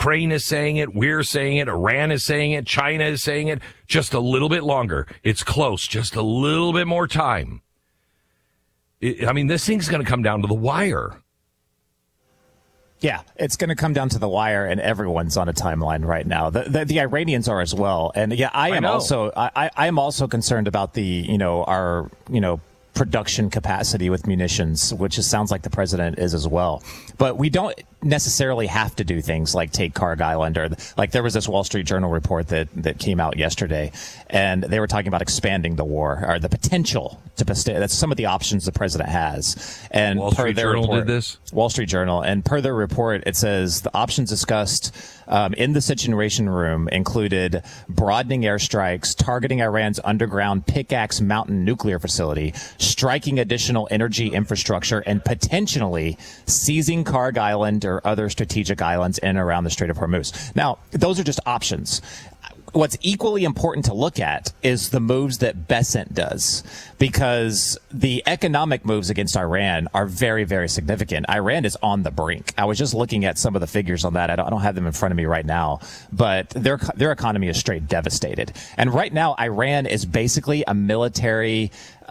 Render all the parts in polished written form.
Ukraine is saying it. We're saying it. Iran is saying it. China is saying it. Just a little bit longer. It's close. Just a little bit more time. This thing's going to come down to the wire. Yeah, it's going to come down to the wire, and everyone's on a timeline right now. The Iranians are as well, and yeah, I am also concerned about our production capacity with munitions, which sounds like the president is as well. But we don't necessarily have to do things like take Karg Island, or like there was this Wall Street Journal report that came out yesterday, and they were talking about expanding the war, or the potential to. That's some of the options the president has. And Wall Street Journal did this? Wall Street Journal. And per their report, it says the options discussed in the Situation Room included broadening airstrikes, targeting Iran's underground Pickaxe Mountain nuclear facility, striking additional energy infrastructure, and potentially seizing Karg Island or other strategic islands in and around the Strait of Hormuz. Now, those are just options. What's equally important to look at is the moves that Bessent does, because the economic moves against Iran are very, very significant. Iran is on the brink. I was just looking at some of the figures on that. I don't have them in front of me right now, but their economy is straight devastated. And right now, Iran is basically a military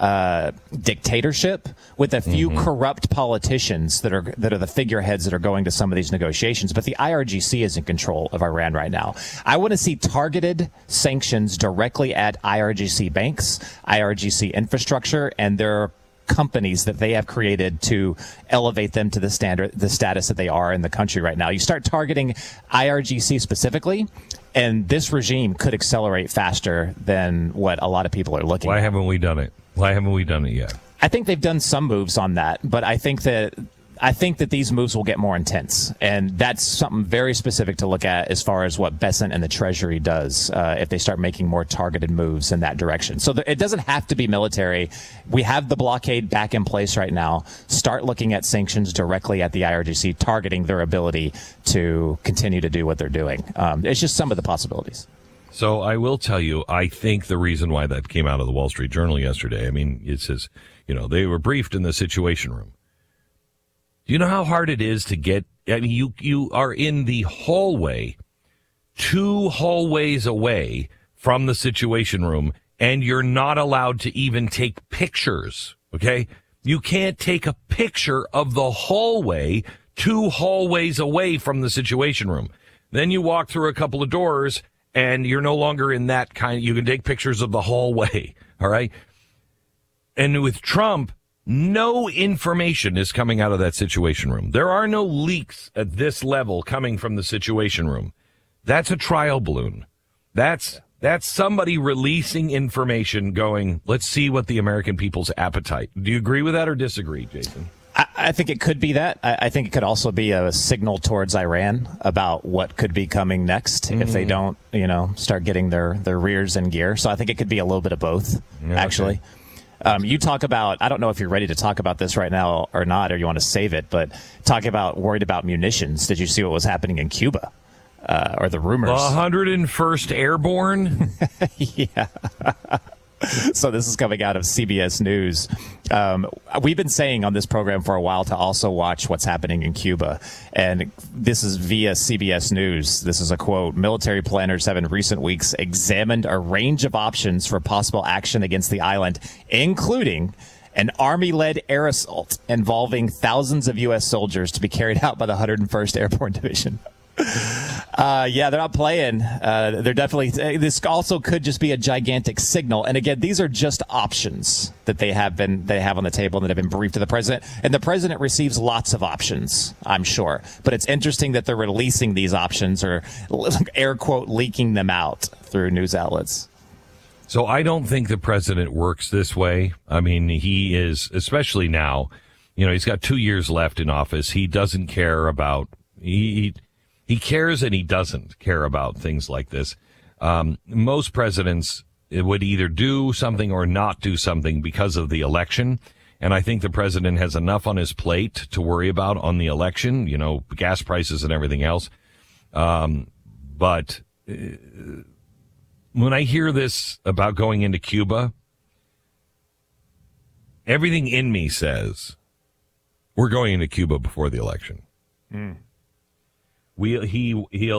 dictatorship with a few corrupt politicians that are the figureheads that are going to some of these negotiations. But the IRGC is in control of Iran right now. I want to see targeted sanctions directly at IRGC banks, IRGC infrastructure, and their companies that they have created to elevate them to the status that they are in the country right now. You start targeting IRGC specifically, and this regime could accelerate faster than what a lot of people are looking at. Why haven't we done it? Why haven't we done it yet? I think they've done some moves on that, but I think that these moves will get more intense, and that's something very specific to look at as far as what Bessent and the Treasury does if they start making more targeted moves in that direction. So it doesn't have to be military. We have the blockade back in place right now. Start looking at sanctions directly at the IRGC, targeting their ability to continue to do what they're doing. It's just some of the possibilities. So I will tell you, I think the reason why that came out of the Wall Street Journal yesterday, it says, they were briefed in the Situation Room. Do you know how hard it is to get? You are in the hallway, 2 hallways away from the Situation Room, and you're not allowed to even take pictures, okay? You can't take a picture of the hallway 2 hallways away from the Situation Room. Then you walk through a couple of doors, and you're no longer in that you can take pictures of the hallway, all right? And with Trump, no information is coming out of that Situation Room. There are no leaks at this level coming from the Situation Room. That's a trial balloon. That's somebody releasing information going, let's see what the American people's appetite. Do you agree with that or disagree, Jason? I think it could be that. I think it could also be a signal towards Iran about what could be coming next if they don't, start getting their rears in gear. So I think it could be a little bit of both, actually. You talk about, I don't know if you're ready to talk about this right now or not, or you want to save it, but talk about worried about munitions. Did you see what was happening in Cuba? Or the rumors? The 101st Airborne? Yeah. So this is coming out of CBS News. We've been saying on this program for a while to also watch what's happening in Cuba. And this is via CBS News. This is a quote. Military planners have in recent weeks examined a range of options for possible action against the island, including an Army-led air assault involving thousands of U.S. soldiers to be carried out by the 101st Airborne Division. Yeah, they're not playing. They're definitely. This also could just be a gigantic signal. And again, these are just options that they have on the table and that have been briefed to the president. And the president receives lots of options, I'm sure. But it's interesting that they're releasing these options, or air quote leaking them out through news outlets. So I don't think the president works this way. He is, especially now. He's got 2 years left in office. He doesn't care about He cares and he doesn't care about things like this. Most presidents would either do something or not do something because of the election. And I think the president has enough on his plate to worry about on the election, gas prices and everything else. But when I hear this about going into Cuba, everything in me says we're going into Cuba before the election. He'll